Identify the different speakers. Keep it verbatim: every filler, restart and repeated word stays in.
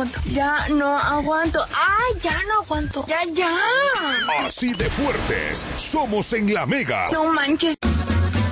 Speaker 1: aguanto. Ya no aguanto. ¡Ay, ya no aguanto! ¡Ya, ya!
Speaker 2: Así de fuertes somos en La Mega.
Speaker 1: No manches.